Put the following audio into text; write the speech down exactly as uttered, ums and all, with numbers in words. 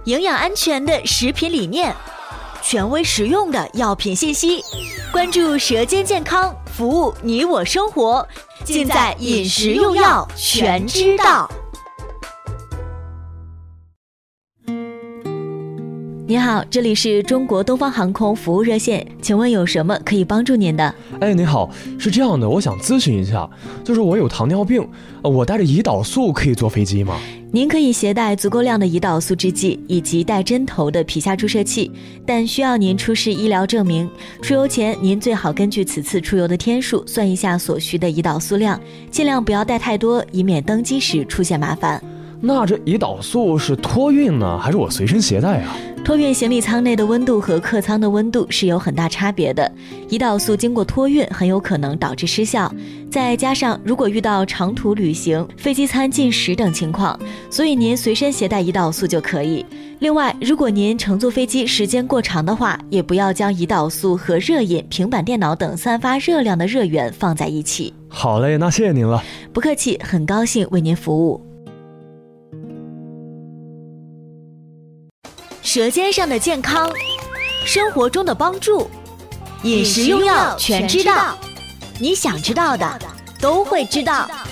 营养安全的食品理念，权威实用的药品信息，关注舌尖健康，服务你我生活，尽在饮食用药全知道。你好，这里是中国东方航空服务热线，请问有什么可以帮助您的？ 哎，你好，是这样的，我想咨询一下，就是我有糖尿病，我带着胰岛素可以坐飞机吗？ 您可以携带足够量的胰岛素制剂以及带针头的皮下注射器，但需要您出示医疗证明。出游前，您最好根据此次出游的天数算一下所需的胰岛素量，尽量不要带太多，以免登机时出现麻烦。 那这胰岛素是托运呢，还是我随身携带啊？ 托运行李舱内的温度和客舱的温度是有很大差别的，胰岛素经过托运很有可能导致失效，再加上如果遇到长途旅行、飞机餐进食等情况，所以您随身携带胰岛素就可以。另外，如果您乘坐飞机时间过长的话，也不要将胰岛素和热饮、平板电脑等散发热量的热源放在一起。 好嘞，那谢谢您了。 不客气，很高兴为您服务。舌尖上的健康，生活中的帮助，饮食用药全知道，你想知道的都会知道。